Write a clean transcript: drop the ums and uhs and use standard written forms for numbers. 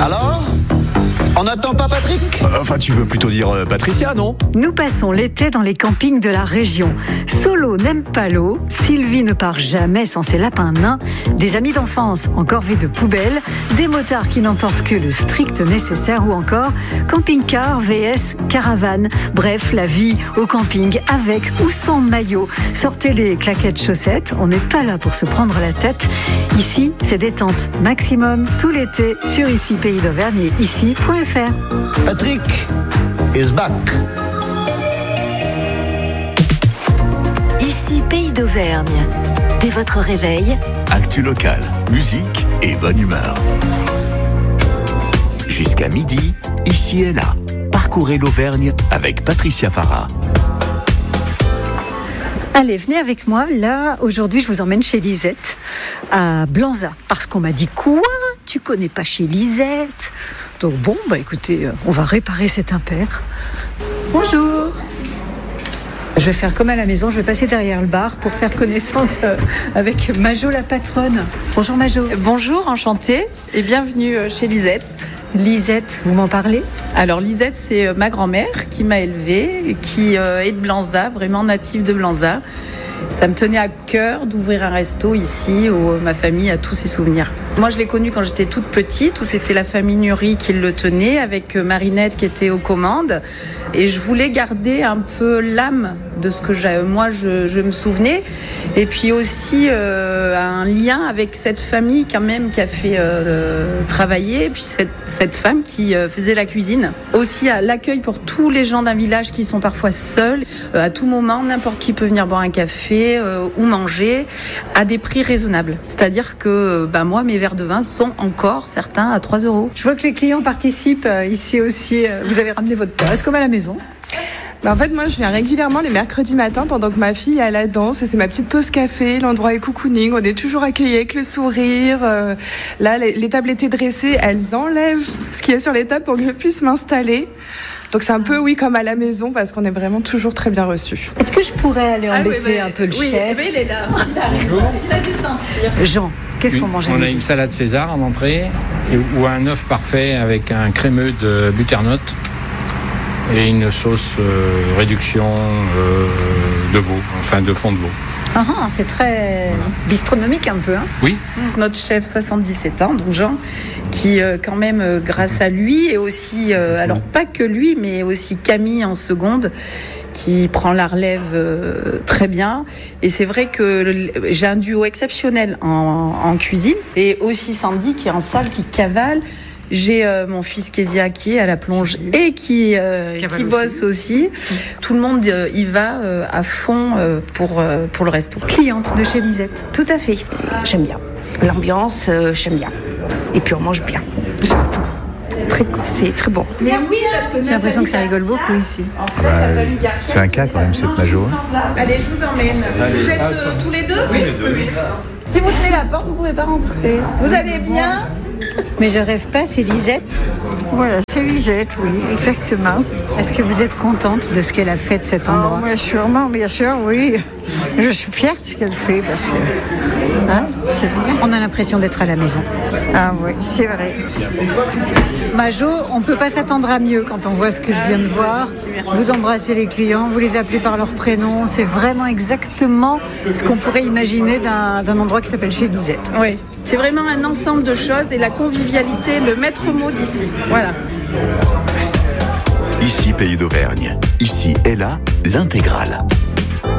Alors ? On n'attend pas Patrick ? Enfin, tu veux plutôt dire Patricia, non ? Nous passons l'été dans les campings de la région. Solo n'aime pas l'eau, Sylvie ne part jamais sans ses lapins nains, des amis d'enfance en corvée de poubelle, des motards qui n'emportent que le strict nécessaire ou encore camping-car vs caravane. Bref, la vie au camping avec ou sans maillot. Sortez les claquettes chaussettes, on n'est pas là pour se prendre la tête. Ici, c'est détente maximum tout l'été sur Ici Pays d'Auvergne et ici.fr. Patrick is back. Ici Pays d'Auvergne. Dès votre réveil, actu local, musique et bonne humeur. Jusqu'à midi, ici et là. Parcourez l'Auvergne avec Patricia Farah. Allez, venez avec moi. Là, aujourd'hui, je vous emmène chez Lisette, à Blanza. Parce qu'on m'a dit, quoi ? Tu connais pas chez Lisette ? Donc bon, écoutez, on va réparer cet impair. Bonjour. Je vais faire comme à la maison, je vais passer derrière le bar pour faire connaissance avec Majo la patronne. Bonjour Majo. Bonjour, enchantée et bienvenue chez Lisette. Lisette, vous m'en parlez ? Alors Lisette, c'est ma grand-mère qui m'a élevée, qui est de Blanza, vraiment native de Blanza. Ça me tenait à cœur d'ouvrir un resto ici où ma famille a tous ses souvenirs. Moi, je l'ai connue quand j'étais toute petite, où c'était la famille Nury qui le tenait, avec Marinette qui était aux commandes. Et je voulais garder un peu l'âme de ce que je me souvenais. Et puis aussi un lien avec cette famille quand même qui a fait travailler. Et puis cette femme qui faisait la cuisine. Aussi à l'accueil pour tous les gens d'un village qui sont parfois seuls. À tout moment, n'importe qui peut venir boire un café ou manger à des prix raisonnables. C'est-à-dire que moi, mes verres de vin sont encore certains à 3 €. Je vois que les clients participent ici aussi. Vous avez ramené votre tasse comme à la maison. En fait, moi, je viens régulièrement les mercredis matins pendant que ma fille est à la danse. Et c'est ma petite pause café. L'endroit est cocooning. On est toujours accueillis avec le sourire. Là, les tables étaient dressées. Elles enlèvent ce qu'il y a sur les tables pour que je puisse m'installer. Donc c'est un peu, comme à la maison, parce qu'on est vraiment toujours très bien reçus. Est-ce que je pourrais aller embêter un peu le chef ? Oui, il est là. Il a dû sentir. Jean, qu'est-ce qu'on mange à On a midi ? une salade César en entrée, ou un œuf parfait avec un crémeux de butternut et une sauce réduction de veau, enfin de fond de veau. C'est très bistronomique un peu. Oui. Notre chef, 77 ans, donc Jean, qui quand même, grâce à lui, et aussi, alors pas que lui, mais aussi Camille en seconde, qui prend la relève très bien. Et c'est vrai que j'ai un duo exceptionnel en cuisine, et aussi Sandy qui est en salle, qui cavale. J'ai mon fils Kezia qui est à la plonge et qui bosse aussi. Tout le monde y va à fond pour le resto. Cliente de chez Lisette. Tout à fait. J'aime bien. L'ambiance, j'aime bien. Et puis on mange bien, surtout. C'est très bon. Mais oui, parce que j'ai l'impression que ça rigole beaucoup ici. C'est un cas quand même, cette Majo. Allez, je vous emmène. Vous êtes tous les deux ? Oui. Si vous tenez la porte, vous ne pouvez pas rentrer. Vous allez bien ? Mais je rêve pas, c'est Lisette. Voilà, c'est Lisette, oui, exactement. Est-ce que vous êtes contente de ce qu'elle a fait de cet endroit ? Sûrement, bien sûr, oui. Je suis fière de ce qu'elle fait parce que c'est bien. On a l'impression d'être à la maison. Ah oui, c'est vrai. Majo, on peut pas s'attendre à mieux quand on voit ce que je viens de voir. Vous embrassez les clients, vous les appelez par leur prénom. C'est vraiment exactement ce qu'on pourrait imaginer d'un endroit qui s'appelle chez Lisette. Oui. C'est vraiment un ensemble de choses et la convivialité, le maître mot d'ici. Voilà. Ici Pays d'Auvergne. Ici et là, l'intégrale.